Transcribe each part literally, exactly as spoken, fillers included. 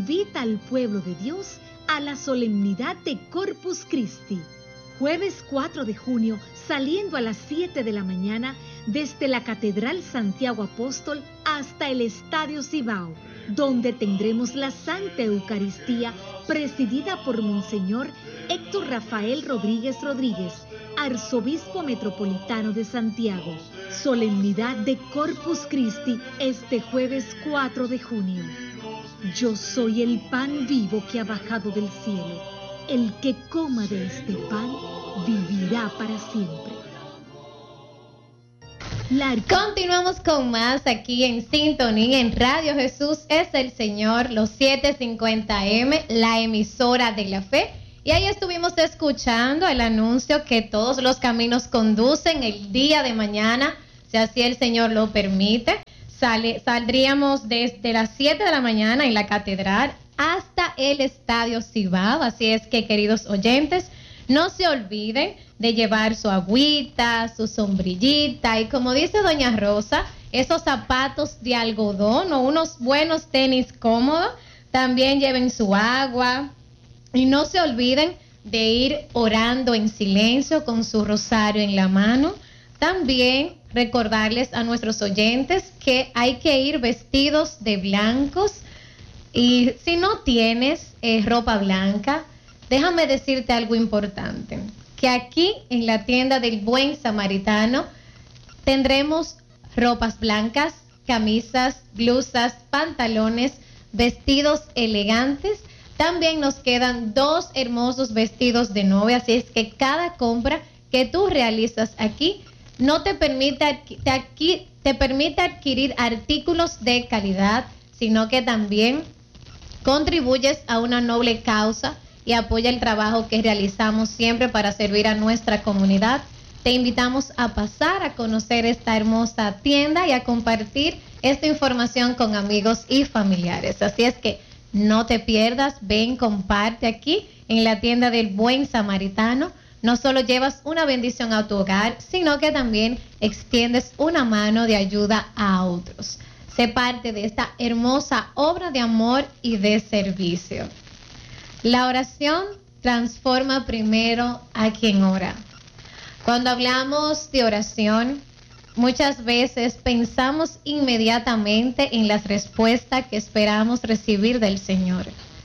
invita al pueblo de Dios a la solemnidad de Corpus Christi. Jueves cuatro de junio, saliendo a las siete de la mañana, desde la Catedral Santiago Apóstol hasta el Estadio Cibao, donde tendremos la Santa Eucaristía presidida por Monseñor Héctor Rafael Rodríguez Rodríguez, Arzobispo Metropolitano de Santiago. Solemnidad de Corpus Christi este jueves cuatro de junio. Yo soy el pan vivo que ha bajado del cielo. El que coma de este pan vivirá para siempre. La... Continuamos con más aquí en sintonía en Radio Jesús es el Señor, los setecientos cincuenta A M, la emisora de la fe. Y ahí estuvimos escuchando el anuncio que todos los caminos conducen el día de mañana, si así el Señor lo permite. Sale, saldríamos desde las siete de la mañana en la catedral hasta el Estadio Cibao. Así es que, queridos oyentes, no se olviden de llevar su agüita, su sombrillita y, como dice doña Rosa, esos zapatos de algodón o unos buenos tenis cómodos. También lleven su agua y no se olviden de ir orando en silencio con su rosario en la mano. También recordarles a nuestros oyentes que hay que ir vestidos de blancos. Y si no tienes eh, ropa blanca, déjame decirte algo importante, que aquí en la tienda del Buen Samaritano tendremos ropas blancas, camisas, blusas, pantalones, vestidos elegantes. También nos quedan dos hermosos vestidos de novia, así es que cada compra que tú realizas aquí no te permite, te, aquí, te permite adquirir artículos de calidad, sino que también contribuyes a una noble causa y apoya el trabajo que realizamos siempre para servir a nuestra comunidad. Te invitamos a pasar a conocer esta hermosa tienda y a compartir esta información con amigos y familiares. Así es que no te pierdas, ven, comparte aquí en la tienda del Buen Samaritano. No solo llevas una bendición a tu hogar, sino que también extiendes una mano de ayuda a otros. Sé parte de esta hermosa obra de amor y de servicio. La oración transforma primero a quien ora. Cuando hablamos de oración, muchas veces pensamos inmediatamente en las respuestas que esperamos recibir del Señor.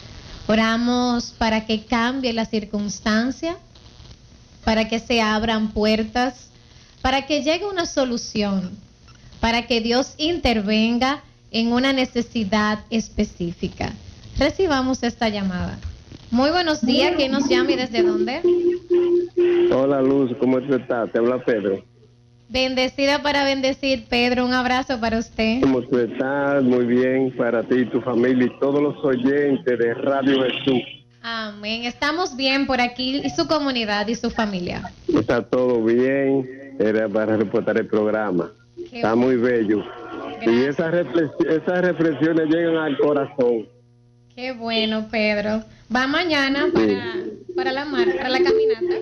Oramos para que cambie la circunstancia, para que se abran puertas, para que llegue una solución, para que Dios intervenga en una necesidad específica. Recibamos esta llamada. Muy buenos días, ¿quién nos llama y desde dónde? Hola Luz, ¿cómo estás? Te habla Pedro. Bendecida para bendecir, Pedro, un abrazo para usted. ¿Cómo tú estás? Muy bien, para ti, tu familia y todos los oyentes de Radio Jesús. Amén. Estamos bien por aquí y su comunidad y su familia. Está todo bien. Era para reportar el programa. Qué Está bueno. Muy bello. Gracias. Y esas, reflex- esas reflexiones llegan al corazón. Qué bueno, Pedro. ¿Va mañana para, sí. para la mar, para la caminata?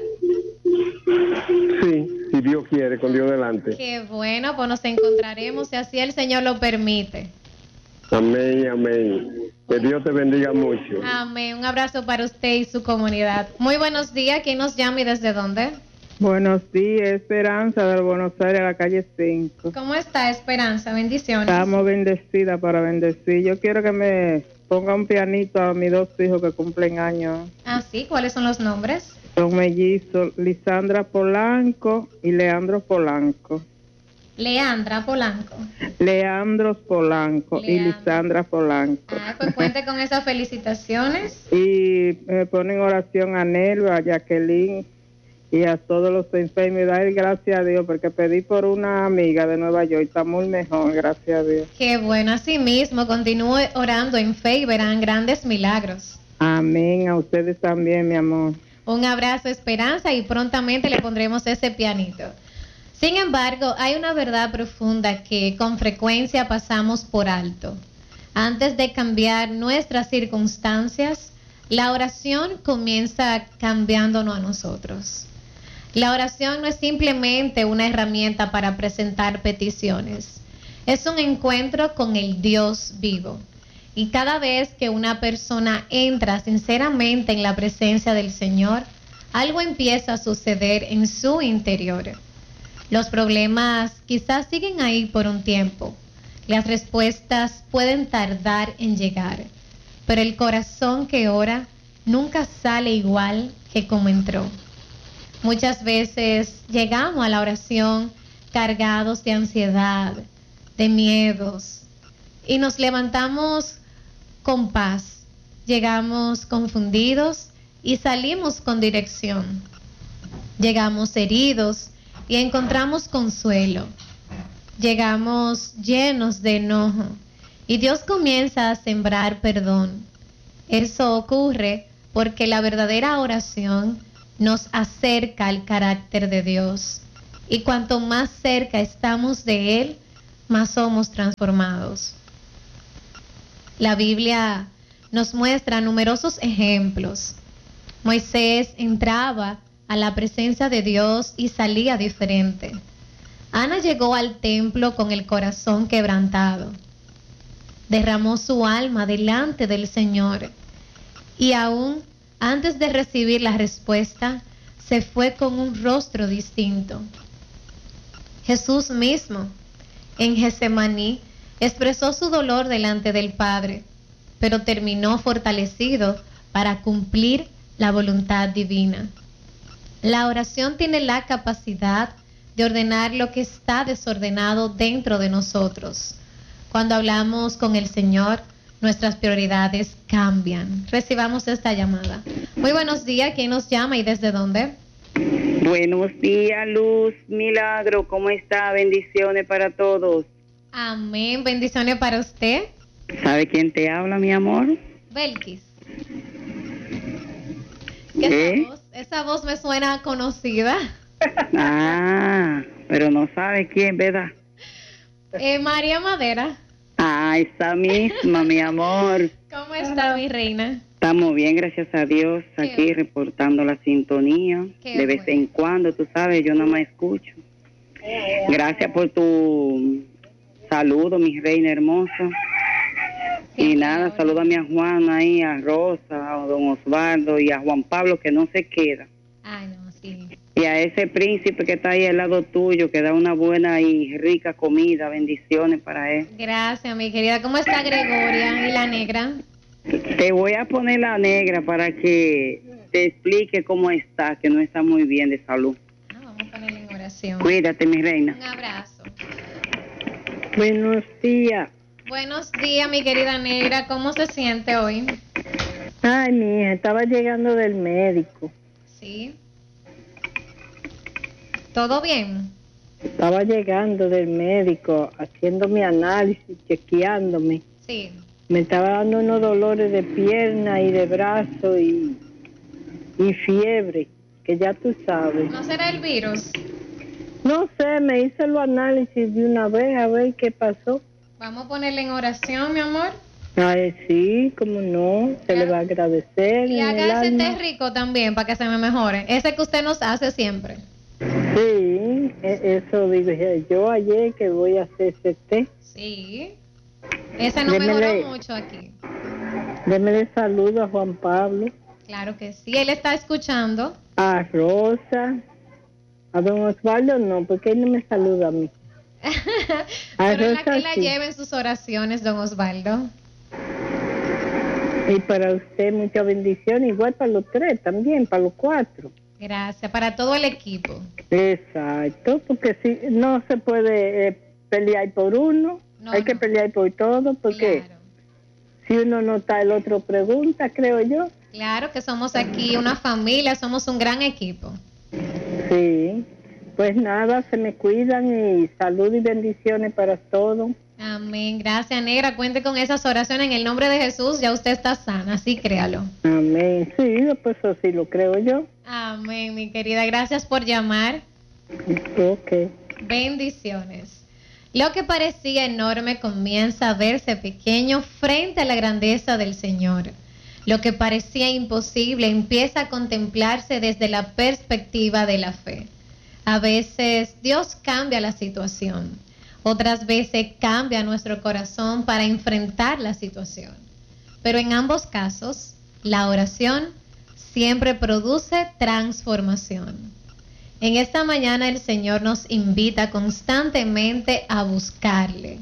Sí, si Dios quiere, con Dios delante. Qué bueno, pues nos encontraremos si así el Señor lo permite. Amén, amén. Que Dios te bendiga mucho. Amén. Un abrazo para usted y su comunidad. Muy buenos días. ¿Quién nos llama y desde dónde? Buenos días, Esperanza del Buenos Aires, a la calle cinco. ¿Cómo está, Esperanza? Bendiciones. Estamos bendecidas para bendecir. Yo quiero que me ponga un pianito a mis dos hijos que cumplen años. Ah, sí. ¿Cuáles son los nombres? Son mellizos, Lisandra Polanco y Leandro Polanco. Leandra Polanco. Leandro Polanco Leandro. y Lisandra Polanco. Ah, pues cuente con esas felicitaciones. Y me ponen oración a Nelva, a Jacqueline y a todos los enfermos. Y dar gracias a Dios porque pedí por una amiga de Nueva York y está muy mejor, gracias a Dios. Qué bueno, así mismo, continúe orando en fe y verán grandes milagros. Amén, a ustedes también, mi amor. Un abrazo, Esperanza, y prontamente le pondremos ese pianito. Sin embargo, hay una verdad profunda que con frecuencia pasamos por alto. Antes de cambiar nuestras circunstancias, la oración comienza cambiándonos a nosotros. La oración no es simplemente una herramienta para presentar peticiones. Es un encuentro con el Dios vivo. Y cada vez que una persona entra sinceramente en la presencia del Señor, algo empieza a suceder en su interior. Los problemas quizás siguen ahí por un tiempo. Las respuestas pueden tardar en llegar, pero el corazón que ora nunca sale igual que como entró. Muchas veces llegamos a la oración cargados de ansiedad, de miedos, y nos levantamos con paz, llegamos confundidos y salimos con dirección. Llegamos heridos y encontramos consuelo. Llegamos llenos de enojo y Dios comienza a sembrar perdón. Eso ocurre porque la verdadera oración nos acerca al carácter de Dios. Y cuanto más cerca estamos de Él, más somos transformados. La Biblia nos muestra numerosos ejemplos. Moisés entraba a la presencia de Dios y salía diferente. Ana llegó al templo con el corazón quebrantado. Derramó su alma delante del Señor. Y aún antes de recibir la respuesta, se fue con un rostro distinto. Jesús mismo, en Getsemaní, expresó su dolor delante del Padre, pero terminó fortalecido para cumplir la voluntad divina. La oración tiene la capacidad de ordenar lo que está desordenado dentro de nosotros. Cuando hablamos con el Señor, nuestras prioridades cambian. Recibamos esta llamada. Muy buenos días, ¿quién nos llama y desde dónde? Buenos días, Luz Milagro, ¿cómo está? Bendiciones para todos. Amén, bendiciones para usted. ¿Sabe quién te habla, mi amor? Belkis. ¿Qué ¿Eh? esa voz? Esa voz me suena conocida. Ah, pero no sabe quién, ¿verdad? Eh, María Madera. Ah, esa misma, mi amor. ¿Cómo está, mi reina? Estamos bien, gracias a Dios, Qué aquí bueno. reportando la sintonía. Qué de vez bueno. en cuando, tú sabes, yo nada más escucho. Gracias por tu saludo, mi reina hermosa. Qué Y nada, bueno. salúdame a Juan ahí, a Rosa, a don Osvaldo y a Juan Pablo, que no se queda. Ay, no, sí. Y a ese príncipe que está ahí al lado tuyo, que da una buena y rica comida, bendiciones para él. Gracias, mi querida. ¿Cómo está Gregoria y la negra? Te voy a poner la negra para que te explique cómo está, que no está muy bien de salud. Ah, vamos a ponerle en oración. Cuídate, mi reina. Un abrazo. Buenos días. Buenos días, mi querida negra. ¿Cómo se siente hoy? Ay, mi hija, estaba llegando del médico. Sí. ¿Todo bien? Estaba llegando del médico, haciendo mi análisis, chequeándome. Sí. Me estaba dando unos dolores de pierna y de brazo y, y fiebre, que ya tú sabes. ¿No será el virus? No sé, me hice los análisis de una vez a ver qué pasó. Vamos a ponerle en oración, mi amor. Ay, sí, cómo no, se le va a agradecer. Y en el haga ese alma. té rico también para que se me mejore. Ese que usted nos hace siempre. Sí, e- eso dije yo ayer que voy a hacer ese té. Sí. Ese no Démele. mejoró mucho aquí. Démele saludo a Juan Pablo, Claro que sí. Él está escuchando. a Rosa, a don Osvaldo no, porque él no me saluda a mí. Pero es la Rosa, que la sí. lleva en sus oraciones, don Osvaldo. Y para usted mucha bendición, igual para los tres también, para los cuatro. Gracias. Para todo el equipo. Exacto, porque si no se puede eh, pelear por uno, No, hay que no. pelear por todo, porque Claro. si uno no está, el otro pregunta, creo yo. Claro que somos aquí una familia, somos un gran equipo. Sí, pues nada, se me cuidan y salud y bendiciones para todos. Amén. Gracias, negra. Cuente con esas oraciones en el nombre de Jesús. Ya usted está sana, así créalo. Amén. Sí, pues eso sí lo creo yo. Amén, mi querida. Gracias por llamar. Ok. Bendiciones. Lo que parecía enorme comienza a verse pequeño frente a la grandeza del Señor. Lo que parecía imposible empieza a contemplarse desde la perspectiva de la fe. A veces Dios cambia la situación. Otras veces cambia nuestro corazón para enfrentar la situación. Pero en ambos casos, la oración siempre produce transformación. En esta mañana el Señor nos invita constantemente a buscarle.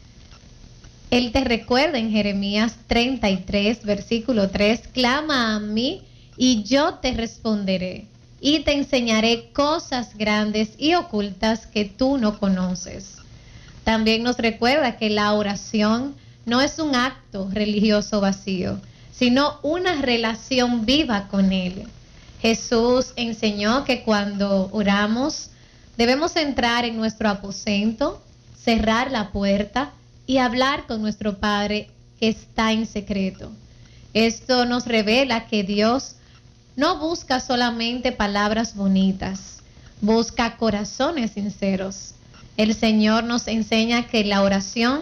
Él te recuerda en Jeremías treinta y tres, versículo tres, clama a mí y yo te responderé y te enseñaré cosas grandes y ocultas que tú no conoces. También nos recuerda que la oración no es un acto religioso vacío, sino una relación viva con Él. Jesús enseñó que cuando oramos debemos entrar en nuestro aposento, cerrar la puerta y hablar con nuestro Padre que está en secreto. Esto nos revela que Dios no busca solamente palabras bonitas, busca corazones sinceros. El Señor nos enseña que la oración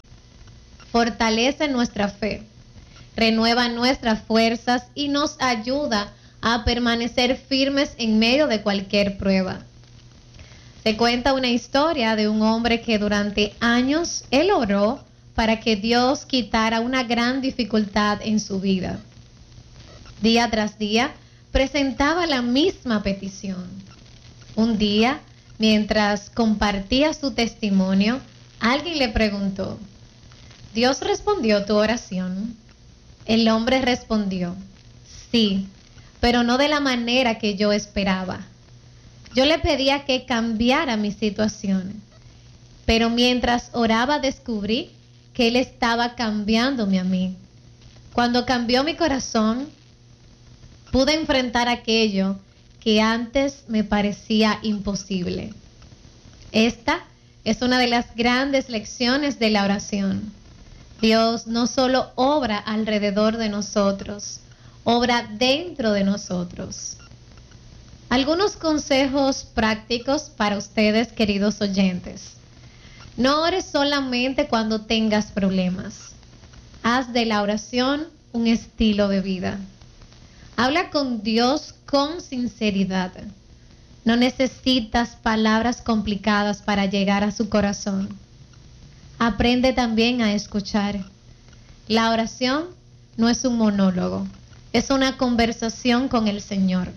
fortalece nuestra fe, renueva nuestras fuerzas y nos ayuda a permanecer firmes en medio de cualquier prueba. Se cuenta una historia de un hombre que durante años él oró para que Dios quitara una gran dificultad en su vida. Día tras día presentaba la misma petición. Un día, mientras compartía su testimonio, alguien le preguntó: ¿Dios respondió tu oración? El hombre respondió: sí, pero no de la manera que yo esperaba. Yo le pedía que cambiara mi situación, pero mientras oraba descubrí que Él estaba cambiándome a mí. Cuando cambió mi corazón, pude enfrentar aquello que antes me parecía imposible. Esta es una de las grandes lecciones de la oración. Dios no solo obra alrededor de nosotros, obra dentro de nosotros. Algunos consejos prácticos para ustedes, queridos oyentes. No ores solamente cuando tengas problemas. Haz de la oración un estilo de vida. Habla con Dios con sinceridad. No necesitas palabras complicadas para llegar a su corazón. Aprende también a escuchar. La oración no es un monólogo, es una conversación con el Señor.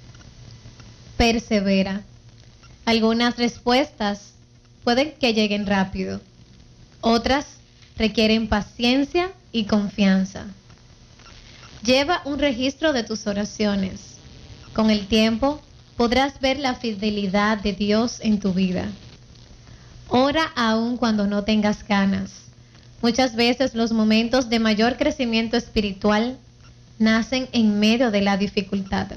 Persevera. Algunas respuestas pueden que lleguen rápido, otras requieren paciencia y confianza. Lleva un registro de tus oraciones. Con el tiempo podrás ver la fidelidad de Dios en tu vida. Ora aún cuando no tengas ganas. Muchas veces los momentos de mayor crecimiento espiritual nacen en medio de la dificultad.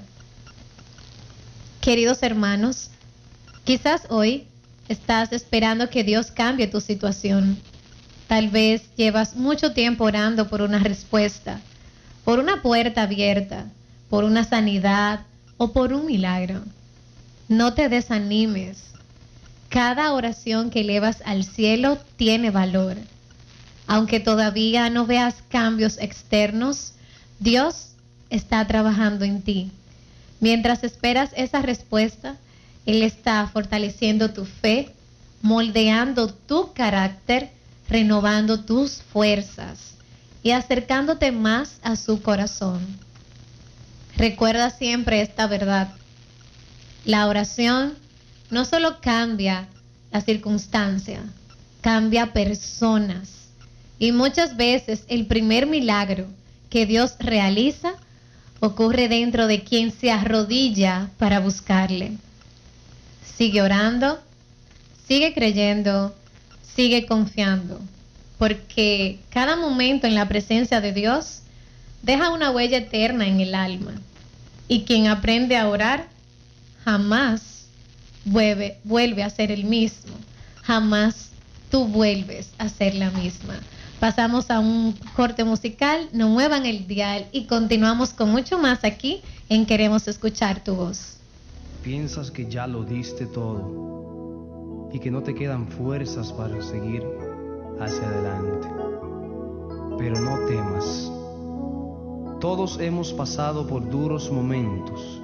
Queridos hermanos, quizás hoy estás esperando que Dios cambie tu situación. Tal vez llevas mucho tiempo orando por una respuesta, por una puerta abierta, por una sanidad o por un milagro. No te desanimes. Cada oración que elevas al cielo tiene valor. Aunque todavía no veas cambios externos, Dios está trabajando en ti. Mientras esperas esa respuesta, Él está fortaleciendo tu fe, moldeando tu carácter, renovando tus fuerzas y acercándote más a su corazón. Recuerda siempre esta verdad. La oración no solo cambia la circunstancia, cambia personas. Y muchas veces el primer milagro que Dios realiza ocurre dentro de quien se arrodilla para buscarle. Sigue orando, sigue creyendo, sigue confiando, porque cada momento en la presencia de Dios deja una huella eterna en el alma. Y quien aprende a orar jamás vuelve, vuelve a ser el mismo. Jamás tú vuelves a ser la misma. Pasamos a un corte musical, no muevan el dial y continuamos con mucho más aquí en Queremos Escuchar Tu Voz. Piensas que ya lo diste todo y que no te quedan fuerzas para seguir hacia adelante. Pero no temas. Todos hemos pasado por duros momentos.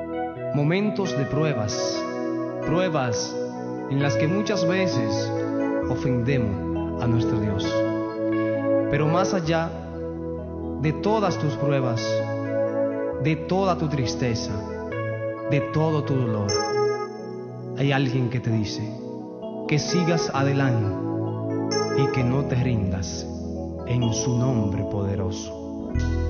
Momentos de pruebas. Pruebas en las que muchas veces ofendemos a nuestro Dios. Pero más allá de todas tus pruebas, de toda tu tristeza, de todo tu dolor, hay alguien que te dice que sigas adelante y que no te rindas en su nombre poderoso.